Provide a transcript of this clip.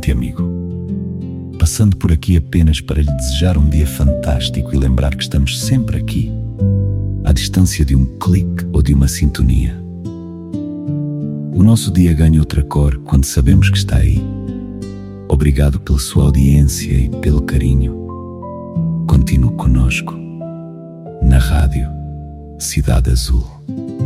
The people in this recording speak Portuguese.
Ouvinte amigo, passando por aqui apenas para lhe desejar um dia fantástico e lembrar que estamos sempre aqui, à distância de um clique ou de uma sintonia. O nosso dia ganha outra cor quando sabemos que está aí. Obrigado pela sua audiência e pelo carinho. Continue conosco na Rádio Cidade Azul.